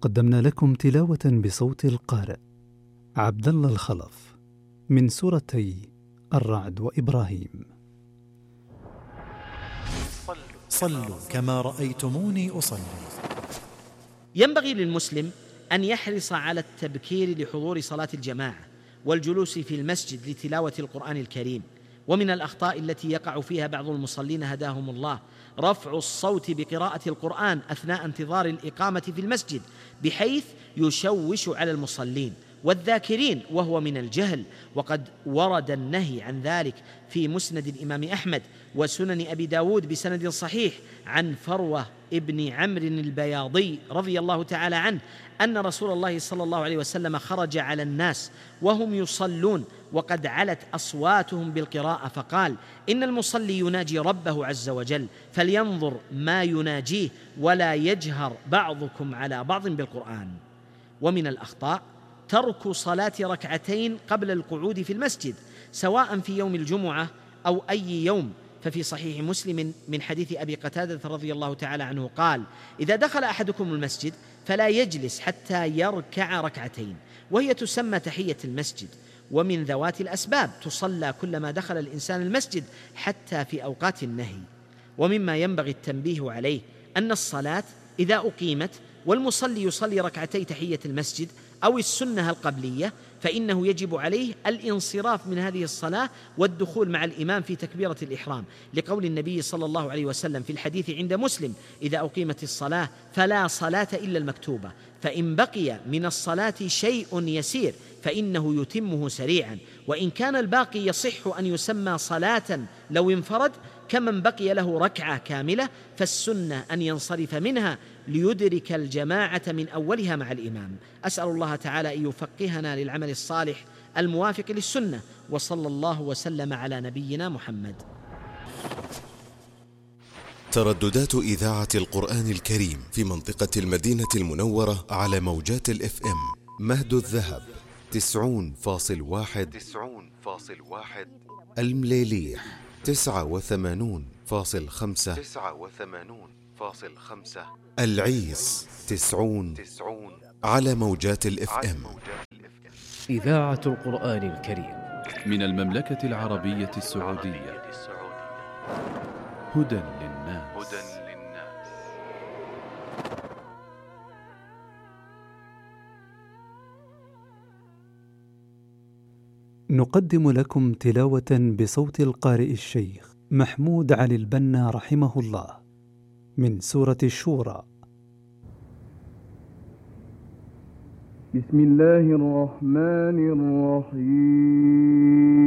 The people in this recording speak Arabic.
قدمنا لكم تلاوة بصوت القارئ عبد الله الخلف من سورتي الرعد وإبراهيم. صلوا كما رأيتموني أصلي. ينبغي للمسلم أن يحرص على التبكير لحضور صلاة الجماعة والجلوس في المسجد لتلاوة القرآن الكريم. ومن الأخطاء التي يقع فيها بعض المصلين هداهم الله رفع الصوت بقراءة القرآن أثناء انتظار الإقامة في المسجد بحيث يشوش على المصلين والذاكرين، وهو من الجهل. وقد ورد النهي عن ذلك في مسند الإمام أحمد وسنن أبي داود بسند صحيح عن فروة ابن عمرو البياضي رضي الله تعالى عنه أن رسول الله صلى الله عليه وسلم خرج على الناس وهم يصلون وقد علت أصواتهم بالقراءة فقال: إن المصلي يناجي ربه عز وجل فلينظر ما يناجيه ولا يجهر بعضكم على بعض بالقرآن. ومن الأخطاء ترك صلاة ركعتين قبل القعود في المسجد سواء في يوم الجمعة أو أي يوم. ففي صحيح مسلم من حديث أبي قتادة رضي الله تعالى عنه قال: إذا دخل أحدكم المسجد فلا يجلس حتى يركع ركعتين، وهي تسمى تحية المسجد، ومن ذوات الأسباب تصلى كلما دخل الإنسان المسجد حتى في أوقات النهي. ومما ينبغي التنبيه عليه أن الصلاة إذا أقيمت والمصلي يصلي ركعتي تحية المسجد أو السنة القبلية فإنه يجب عليه الانصراف من هذه الصلاة والدخول مع الإمام في تكبيرة الإحرام، لقول النبي صلى الله عليه وسلم في الحديث عند مسلم: إذا أقيمت الصلاة فلا صلاة إلا المكتوبة، فإن بقي من الصلاة شيء يسير فإنه يتمه سريعا، وإن كان الباقي يصح أن يسمى صلاة لو انفرد كمن بقي له ركعة كاملة، فالسنة أن ينصرف منها ليدرك الجماعة من أولها مع الإمام. أسأل الله تعالى أن يفقهنا للعمل الصالح الموافق للسنة، وصلى الله وسلم على نبينا محمد. ترددات إذاعة القرآن الكريم في منطقة المدينة المنورة على موجات الFM: مهد الذهب 90.1، المليليح 89.5، العيس 90 على موجات الFM. إذاعة القرآن الكريم من المملكة العربية السعودية. هدى للناس. نقدم لكم تلاوة بصوت القارئ الشيخ محمود علي البنا رحمه الله من سورة الشورى. بسم الله الرحمن الرحيم.